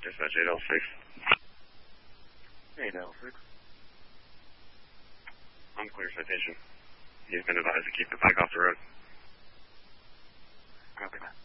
Dispatch 8L6. 8L6. Unclear citation. He's been advised to keep the bike off the road. Copy that.